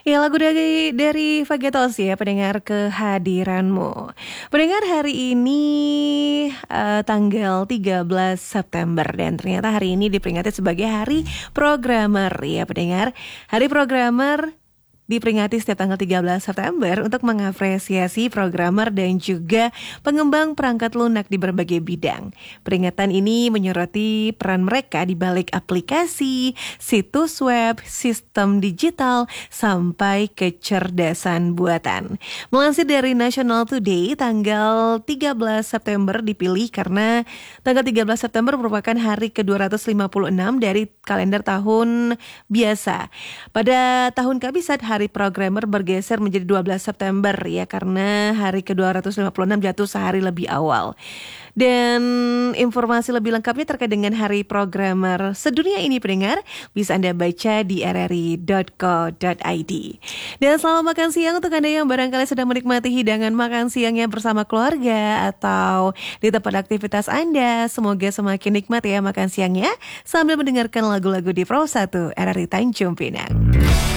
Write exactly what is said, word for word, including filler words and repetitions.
Ya, lagu dari dari Vagetoz ya, pendengar kehadiranmu. Pendengar, hari ini eh, tanggal tiga belas September dan ternyata hari ini diperingati sebagai Hari Programmer ya, pendengar. Hari Programmer diperingati setiap tanggal tiga belas September untuk mengapresiasi programmer dan juga pengembang perangkat lunak di berbagai bidang. Peringatan ini menyoroti peran mereka di balik aplikasi, situs web, sistem digital, sampai kecerdasan buatan. Melansir dari National Today, tanggal tiga belas September dipilih karena tanggal tiga belas September merupakan hari ke dua ratus lima puluh enam dari kalender tahun biasa. Pada tahun kabisat, Hari Programmer bergeser menjadi dua belas September ya, karena hari ke dua ratus lima puluh enam jatuh sehari lebih awal. Dan informasi lebih lengkapnya terkait dengan Hari Programmer sedunia ini, pendengar, bisa Anda baca di r r i dot co dot i d. Dan selamat makan siang untuk Anda yang barangkali sedang menikmati hidangan makan siangnya bersama keluarga atau di tempat aktivitas Anda. Semoga semakin nikmat ya makan siangnya sambil mendengarkan lagu-lagu di Pro satu R R I Tanjung Pinang.